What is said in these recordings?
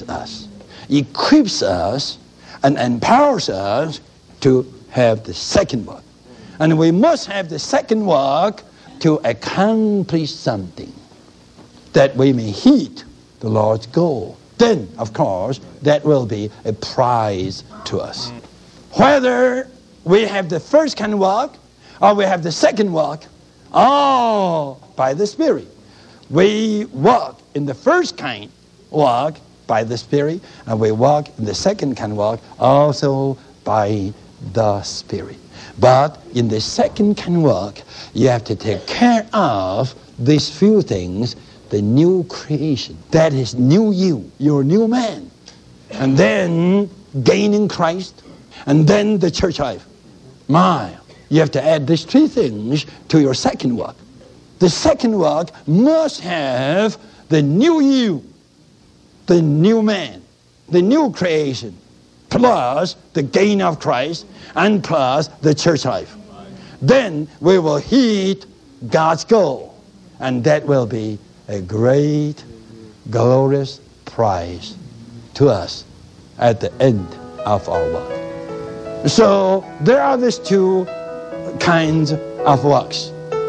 strengthens us, equips us, and empowers us to have the second work. And we must have the second work to accomplish something, that we may hit the Lord's goal. Then, of course, that will be a prize to us. Whether we have the first kind of work or we have the second work, all by the Spirit. We walk in the first kind work by the Spirit, and we walk in the second kind of work also by the Spirit. But in the second kind of work, you have to take care of these few things: the new creation, that is new you, your new man, and then gaining Christ, and then the church life. You have to add these three things to your second work. The second work must have the new you, the new man, the new creation, plus the gain of Christ, and plus the church life. Then we will hit God's goal, and that will be a great, glorious prize to us at the end of our work. So there are these two kinds of walks.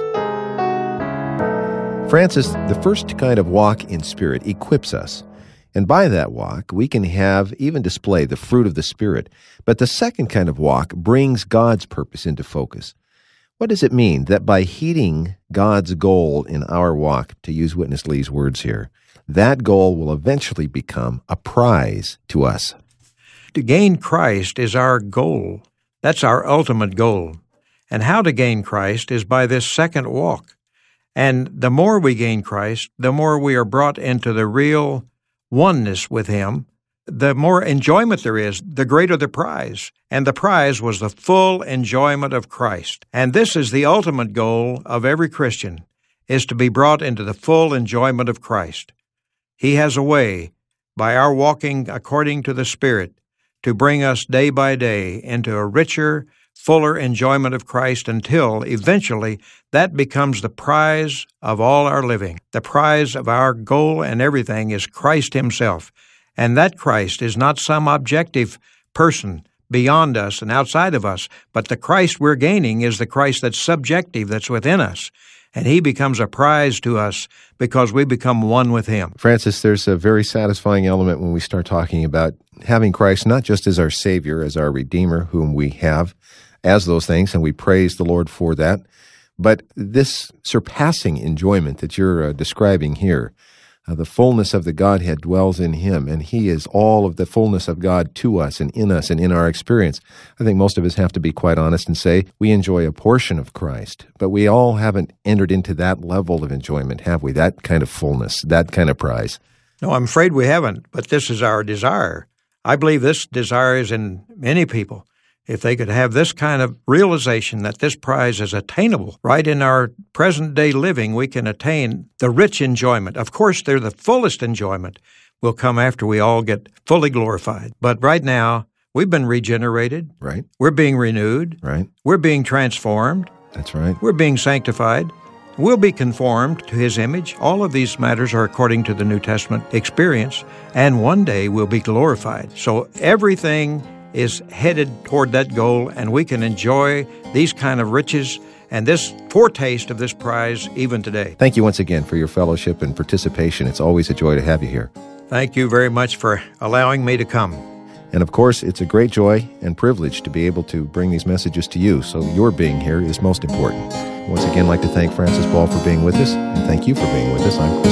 Francis, the first kind of walk in Spirit equips us. And by that walk, we can have, even display, the fruit of the Spirit. But the second kind of walk brings God's purpose into focus. What does it mean that by heeding God's goal in our walk, to use Witness Lee's words here, that goal will eventually become a prize to us? To gain Christ is our goal. That's our ultimate goal. And how to gain Christ is by this second walk. And the more we gain Christ, the more we are brought into the real oneness with Him, the more enjoyment there is, the greater the prize. And the prize was the full enjoyment of Christ. And this is the ultimate goal of every Christian, is to be brought into the full enjoyment of Christ. He has a way, by our walking according to the Spirit, to bring us day by day into a richer, fuller enjoyment of Christ until, eventually, that becomes the prize of all our living. The prize of our goal and everything is Christ Himself. And that Christ is not some objective person beyond us and outside of us, but the Christ we're gaining is the Christ that's subjective, that's within us. And He becomes a prize to us because we become one with Him. Francis, there's a very satisfying element when we start talking about having Christ not just as our Savior, as our Redeemer, whom we have as those things, and we praise the Lord for that, but this surpassing enjoyment that you're describing here, the fullness of the Godhead dwells in Him, and He is all of the fullness of God to us and in our experience. I think most of us have to be quite honest and say we enjoy a portion of Christ, but we all haven't entered into that level of enjoyment, have we? That kind of fullness, that kind of prize. No, I'm afraid we haven't, but this is our desire. I believe this desire is in many people. If they could have this kind of realization that this prize is attainable, right in our present-day living, we can attain the rich enjoyment. Of course, they're the fullest enjoyment will come after we all get fully glorified. But right now, we've been regenerated. Right. We're being renewed. Right. We're being transformed. That's right. We're being sanctified. We'll be conformed to His image. All of these matters are according to the New Testament experience, and one day we'll be glorified. So everything is headed toward that goal, and we can enjoy these kind of riches and this foretaste of this prize even today. Thank you once again for your fellowship and participation. It's always a joy to have you here. Thank you very much for allowing me to come. And of course, it's a great joy and privilege to be able to bring these messages to you, so your being here is most important. Once again, I'd like to thank Francis Ball for being with us, and thank you for being with us. I'm Chris